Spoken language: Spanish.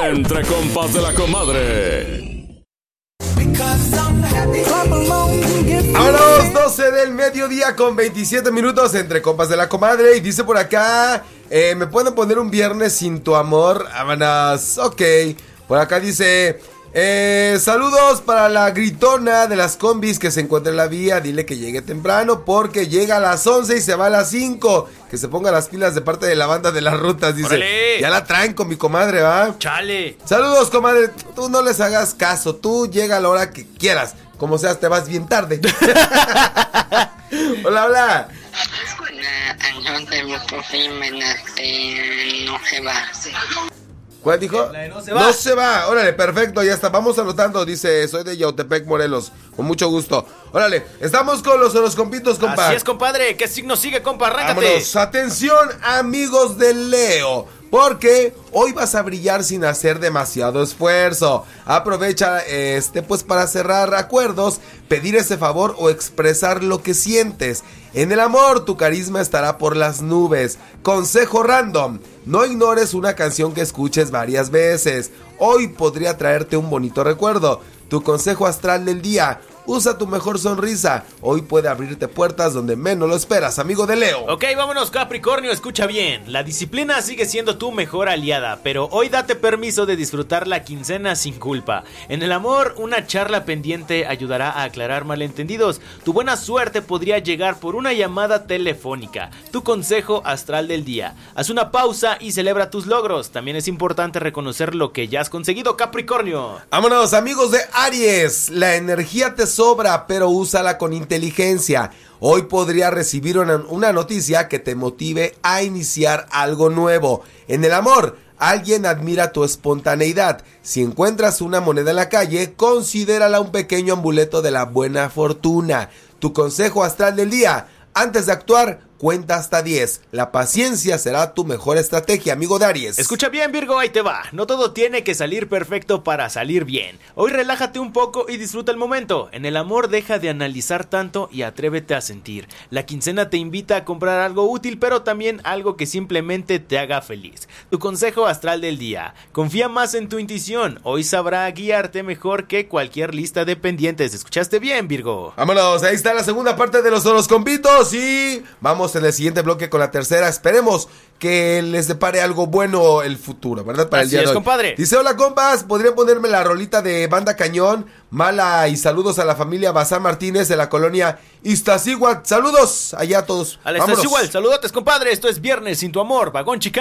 Entre compas de la comadre. A las 12 del mediodía con 27 minutos entre compas de la comadre. Y dice por acá, ¿me pueden poner un viernes sin tu amor? Vámonos, ok. Por acá dice, saludos para la gritona de las combis que se encuentra en la vía. Dile que llegue temprano porque llega a las 11 y se va a las 5. Que se ponga las pilas de parte de la banda de las rutas, dice. ¡Órale! Ya la traen con mi comadre, ¿va? ¡Chale! Saludos, comadre. Tú no les hagas caso. Tú llega a la hora que quieras. Como seas, te vas bien tarde. Hola, hola. No se va. ¿Cuál dijo? No se va. Órale, perfecto, ya está. Vamos anotando. Dice, soy de Yautepec, Morelos. Con mucho gusto. Órale, estamos con los horoscopitos, compa. Así es, compadre. ¿Qué signo sigue, compa? Arráncate. Vámonos. Atención, amigos de Leo. Porque hoy vas a brillar sin hacer demasiado esfuerzo. Aprovecha pues para cerrar acuerdos, pedir ese favor o expresar lo que sientes. En el amor, tu carisma estará por las nubes. Consejo random: no ignores una canción que escuches varias veces. Hoy podría traerte un bonito recuerdo. Tu consejo astral del día: usa tu mejor sonrisa. Hoy puede abrirte puertas donde menos lo esperas, amigo de Leo. Ok, vámonos, Capricornio, escucha bien. La disciplina sigue siendo tu mejor aliada, pero hoy date permiso de disfrutar la quincena sin culpa. En el amor, una charla pendiente ayudará a aclarar malentendidos. Tu buena suerte podría llegar por una llamada telefónica. Tu consejo astral del día: haz una pausa y celebra tus logros. También es importante reconocer lo que ya has conseguido, Capricornio. Vámonos, amigos de Aries. La energía te sobra, pero úsala con inteligencia. Hoy podría recibir una noticia que te motive a iniciar algo nuevo. En el amor, alguien admira tu espontaneidad. Si encuentras una moneda en la calle, considérala un pequeño amuleto de la buena fortuna. Tu consejo astral del día: antes de actuar, cuenta hasta 10. La paciencia será tu mejor estrategia, amigo de Aries. Escucha bien, Virgo, ahí te va. No todo tiene que salir perfecto para salir bien. Hoy relájate un poco y disfruta el momento. En el amor, deja de analizar tanto y atrévete a sentir. La quincena te invita a comprar algo útil, pero también algo que simplemente te haga feliz. Tu consejo astral del día: confía más en tu intuición. Hoy sabrá guiarte mejor que cualquier lista de pendientes. ¿Escuchaste bien, Virgo? Vámonos, ahí está la segunda parte de los horoscopitos y vamos en el siguiente bloque con la tercera. Esperemos que les depare algo bueno el futuro, ¿verdad? Para el día de hoy. Compadre. Dice, hola compas, ¿podrían ponerme la rolita de Banda Cañón? Mala, y saludos a la familia Bazán Martínez de la colonia Iztaccíhuatl. Saludos allá a todos. A la Iztaccíhuatl, saludotes, compadre. Esto es Viernes sin tu amor, Vagón Chica.